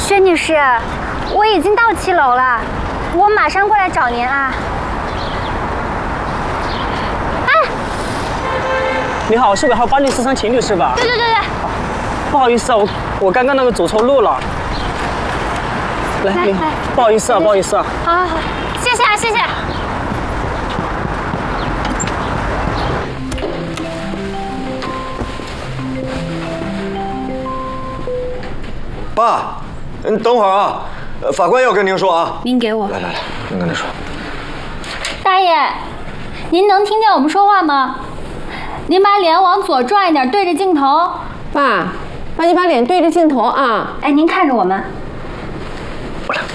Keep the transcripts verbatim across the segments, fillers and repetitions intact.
薛女士，我已经到七楼了，我马上过来找您啊。哎， 你好，是尾号八零四三秦律师吧？ 对对对对。 不好意思啊，我我刚刚那个走错路了。来， 来来， 不好意思啊，不好意思啊。 好好好，谢谢啊，谢谢。 爸，嗯，等会儿啊，呃，法官要跟您说啊。 您给我。 来来来，您跟他说。 大爷，您能听见我们说话吗？您把脸往左转一点，对着镜头。 爸，爸，你把脸对着镜头啊！ 哎，您看着我们。 过来。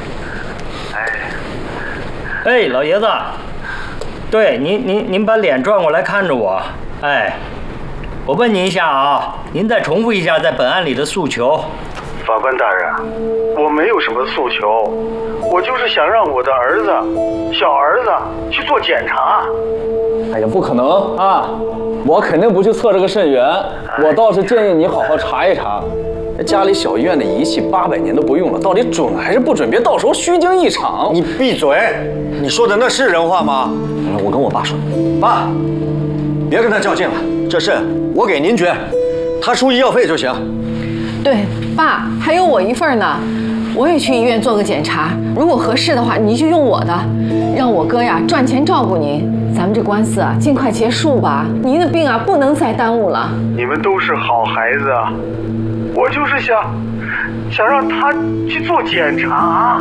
哎，哎，老爷子，对，您您您把脸转过来看着我。哎，我问您一下啊，您再重复一下在本案里的诉求。 法官大人，我没有什么诉求，我就是想让我的儿子，小儿子去做检查。 哎呀，不可能啊！我肯定不去测这个肾源，我倒是建议你好好查一查，家里小医院的仪器八百年都不用了，到底准还是不准？别到时候虚惊一场。 你闭嘴！你说的那是人话吗？我跟我爸说，爸，别跟他较劲了，这事我给您决，他出医药费就行。 对，爸，还有我一份呢，我也去医院做个检查，如果合适的话，你就用我的，让我哥呀赚钱照顾您。咱们这官司啊，尽快结束吧，您的病啊不能再耽误了。 你们都是好孩子，我就是想想让他去做检查。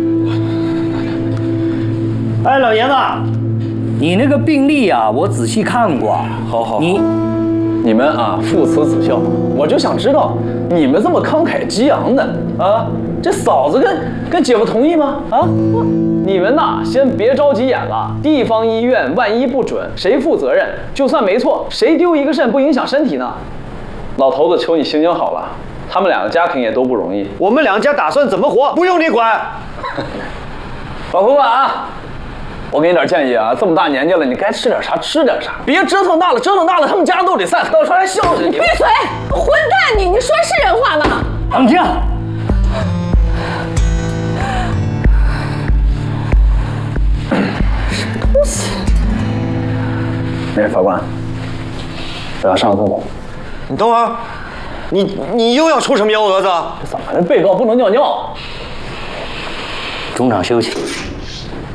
哎，老爷子，你那个病历啊，我仔细看过。 好好好， 你你们啊父慈子孝，我就想知道。 你们这么慷慨激昂的啊，这嫂子跟跟姐夫同意吗？啊，你们呐，先别着急眼了。地方医院万一不准，谁负责任？就算没错，谁丢一个肾不影响身体呢？老头子，求你行行好了，他们两个家庭也都不容易。 我们两家打算怎么活，不用你管。 老头子啊，我给你点建议啊，这么大年纪了，你该吃点啥吃点啥，别折腾大了，折腾大了他们家都得散，到时候还笑着你。 闭嘴，混蛋你！你说是人话吗？ 冷静。 什么东西？ 哎，法官，我要上个厕所。 你等会儿，你你又要出什么幺蛾子？ 这怎么了？被告不能尿尿。 中场休息。